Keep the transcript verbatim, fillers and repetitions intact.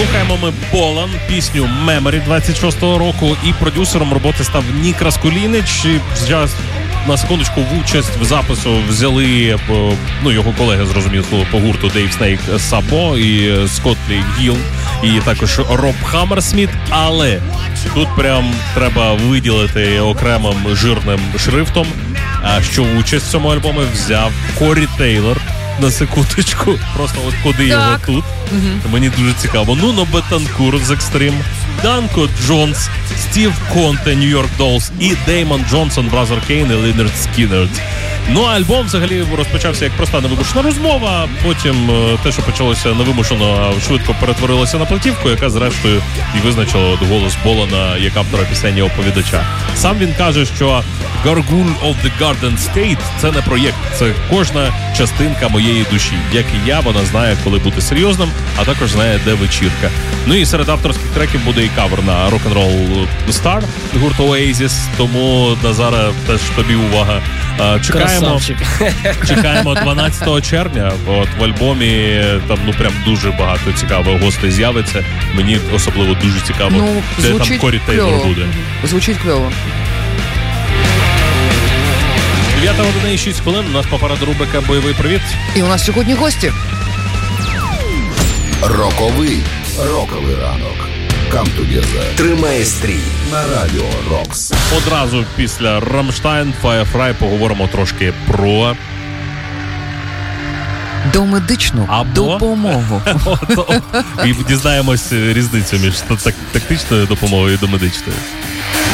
Слухаємо ми Болан, пісню «Memory» двадцять шостого року, і продюсером роботи став Нік Раскулінич. Зараз на секундочку в участь в запису взяли, ну, його колеги, зрозуміло, по гурту Дейв Снейк Сабо і Скоттлі Гіл, і також Роб Хаммерсміт, але тут прям треба виділити окремим жирним шрифтом, що участь в цьому альбомі взяв Корі Тейлор. На секундочку, просто от куди так. його тут. Угу. Мені дуже цікаво. Нуно Бетанкур з Екстрим, Данко Джонс, Стів Конте, Нью-Йорк Доллс і Деймон Джонсон, Бразер Кейн і Лінард Скіннер. Ну, а альбом взагалі розпочався як проста невимушена розмова, потім те, що почалося невимушено, швидко перетворилося на платівку, яка зрештою і визначила голос Болана як автора пісень і оповідача. Сам він каже, що Gargoyle of the Garden State – це не проєкт, це кожна частинка моєї душі. Як і я, вона знає, коли бути серйозним, а також знає, де вечірка. Ну і серед авторських треків буде і кавер на Rock'n'Roll Star гурту Oasis, тому, Назара, теж тобі увага. Чекаємо, чекаємо дванадцятого червня. От в альбомі там ну прям дуже багато цікавих гостей з'явиться. Мені особливо дуже цікаво, ну, де там Корі Тейлор буде. Звучить кльово. дев'ята година і шість хвилин. У нас попереду рубрика «Бойовий привіт». І у нас сьогодні гості. Роковий. Роковий ранок. Come together. Тримає стрій на Радіо Рокс. Одразу після Рамштайн, Firefly поговоримо трошки про домедичну Або... допомогу. І дізнаємось різницю між тактичною допомогою і домедичною.